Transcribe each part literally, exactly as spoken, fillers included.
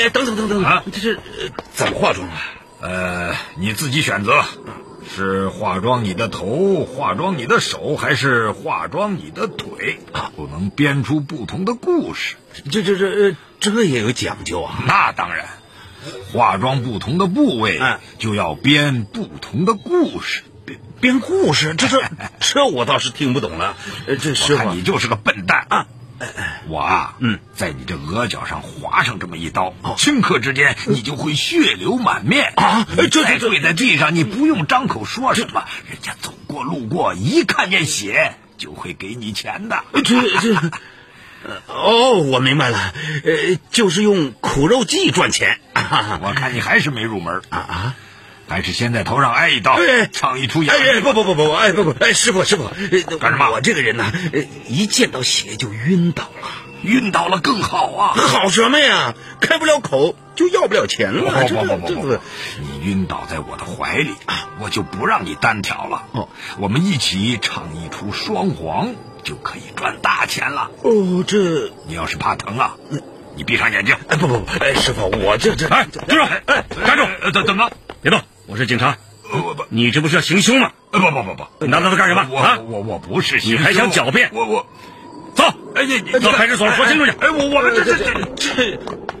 哎，等等等等啊，这是、呃、怎么化妆啊？ 呃，你自己选择，是化妆你的头，化妆你的手，还是化妆你的腿啊？不能编出不同的故事。 这这这这也有讲究啊？ 那当然，化妆不同的部位，啊、就要编不同的故事。 编编故事，这这这我倒是听不懂了。呃，这师傅你就是个笨蛋啊！ 我啊，嗯，在你这额角上划上这么一刀，哦、顷刻之间你就会血流满面啊！ 这这跪在地上，你不用张口说什么，人家走过路过一看见血就会给你钱的。 这这，哦，我明白了，呃，就是用苦肉计赚钱。 我看你还是没入门啊啊！ 还是先在头上挨一刀， 哎、 唱一出洋。 哎不不不不，哎不不，哎师傅师傅， 干什么？ 我这个人呢，一见到血就晕倒了， 晕倒了更好啊！ 好什么呀？开不了口就要不了钱了。 不不不不不，你晕倒在我的怀里啊，我就不让你单挑了。哦，我们一起唱一出双簧，就可以赚大钱了。 哦，这你要是怕疼啊，你闭上眼睛。 哎不不不，哎师傅，我这这哎住手！哎站住！怎怎么了？ 别动！我是警察，你这不是要行凶吗？ 不不不不， 拿刀干什么？ 我啊， 我我不是行凶， 你还想狡辩？ 我我走， 哎你你到派出所说清楚去。 哎我我们这这这这。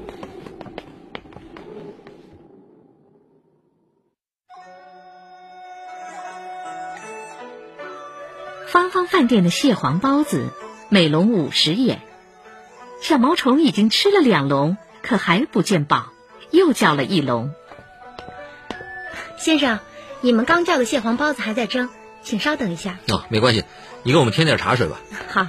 芳芳饭店的蟹黄包子，每笼五十元。小毛虫已经吃了两笼，可还不见饱，又叫了一笼。 先生，你们刚叫的蟹黄包子还在蒸，请稍等一下。 哦，没关系，你给我们添点茶水吧。 好，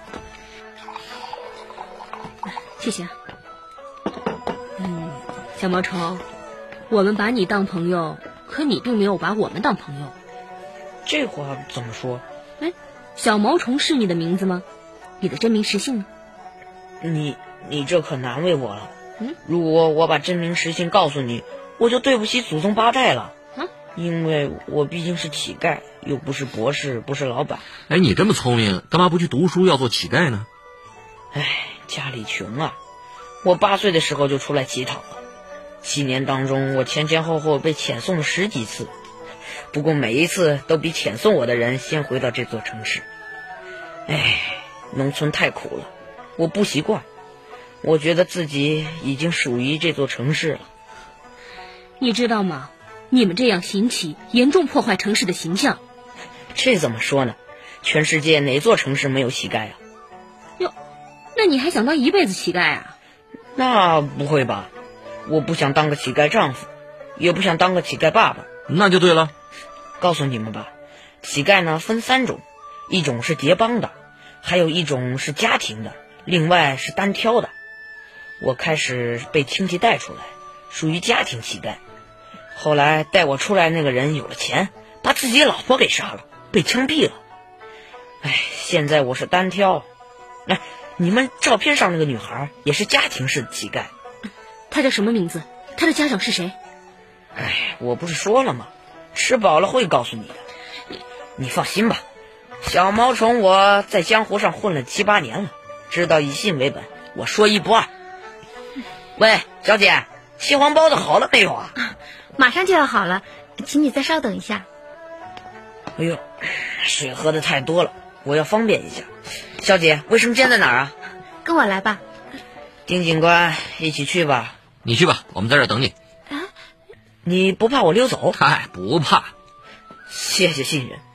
谢谢。嗯，小毛虫，我们把你当朋友，可你并没有把我们当朋友。 这话怎么说？ 哎，小毛虫是你的名字吗？你的真名实姓呢？ 你你这可难为我了。 嗯， 如果我把真名实姓告诉你，我就对不起祖宗八代了。因为我毕竟是乞丐，又不是博士，不是老板。 哎，你这么聪明，干嘛不去读书，要做乞丐呢？ 哎，家里穷啊，我八岁的时候就出来乞讨了。七年当中，我前前后后被遣送了十几次，不过每一次都比遣送我的人先回到这座城市。哎，农村太苦了，我不习惯。我觉得自己已经属于这座城市了。 你知道吗？你们这样行乞，严重破坏城市的形象。 这怎么说呢？全世界哪座城市没有乞丐啊？ 哟，那你还想当一辈子乞丐啊？ 那不会吧？我不想当个乞丐丈夫，也不想当个乞丐爸爸。 那就对了。 告诉你们吧，乞丐呢分三种，一种是结帮的，还有一种是家庭的，另外是单挑的。我开始被亲戚带出来，属于家庭乞丐。后来带我出来那个人有了钱，把自己老婆给杀了，被枪毙了。哎，现在我是单挑。哎，你们照片上那个女孩也是家庭式的乞丐。 她叫什么名字？她的家长是谁？ 哎，我不是说了吗？吃饱了会告诉你的。你你放心吧，小毛虫我在江湖上混了七八年了，知道以信为本，我说一不二。喂，小姐，蟹黄包子好了没有啊？ 马上就要好了，请你再稍等一下。 哎呦，水喝的太多了，我要方便一下。小姐，卫生间在哪儿啊？ 跟我来吧。 丁警官，一起去吧。 你去吧，我们在这儿等你。 啊， 你不怕我溜走？ 嗨，不怕。 谢谢信任。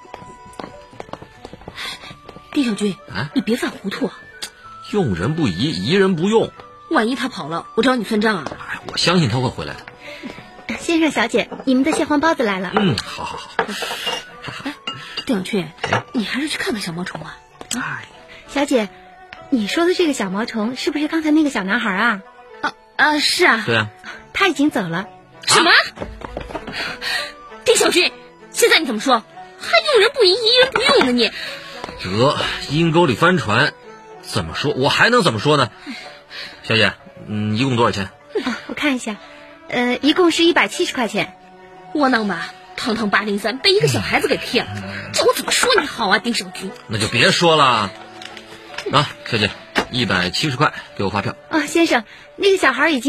丁小军， 啊， 你别犯糊涂啊！ 用人不疑，疑人不用。 万一他跑了，我找你算账啊！ 哎，我相信他会回来的。 先生小姐，你们的蟹黄包子来了。 嗯，好好好。 哎，丁小军，你还是去看看小毛虫吧。 哎， 小姐，你说的这个小毛虫是不是刚才那个小男孩啊？ 啊啊，是啊。 对啊。 他已经走了。 什么？啊、丁小军，现在你怎么说？还用人不疑，疑人不用呢你？ 得，阴沟里翻船，怎么说？我还能怎么说呢？小姐，嗯，一共多少钱？ 哦，我看一下。呃，一共是一百七十块钱。 窝囊吧，堂堂八零三被一个小孩子给骗了，这我怎么说你好啊，丁小军？ 那就别说了。啊，小姐，一百七十块，给我发票。 哦，先生，那个小孩已经。